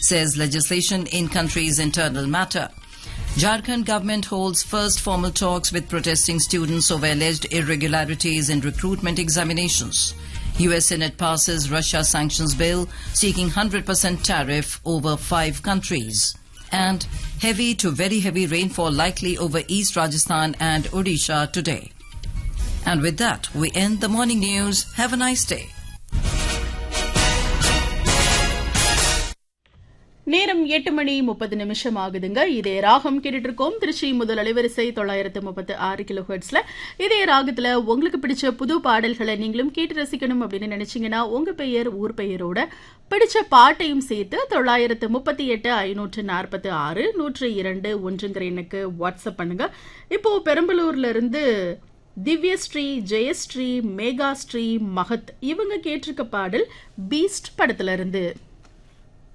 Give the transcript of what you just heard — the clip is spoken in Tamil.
says legislation in country's internal matter. Jharkhand government holds first formal talks with protesting students over alleged irregularities in recruitment examinations. US Senate passes Russia sanctions bill seeking 100% tariff over 5 countries. And heavy to very heavy rainfall likely over East Rajasthan and Odisha today. And with that, we end the morning news. Have a nice day. நேரம் 8:30 ஆகுதுங்க. இதே ராகம் கேட்டுட்டு இருக்கோம். திருச்சி முதல் அலைவரிசை 936 கிலோ ஹெர்ட்ஸ்ல. இதே ராகத்துல உங்களுக்கு பிடிச்ச புது பாடல்களை நீங்களும் கேட்டு ரசிக்கணும் அப்படின்னு நினைச்சீங்கன்னா உங்க பெயர் ஊர் பெயரோட பிடிச்ச பாட்டையும் சேர்த்து 938 546 102 1ங்கிற எண்ணுக்கு வாட்ஸ்அப் பண்ணுங்க. இப்போ பெரம்பலூர்ல இருந்து திவ்யஸ்ரீ, ஜெயஸ்ரீ, மேகாஸ்ரீ, மகத் இவங்க கேட்டிருக்க பாடல் பீஸ்ட் படத்துல இருந்து.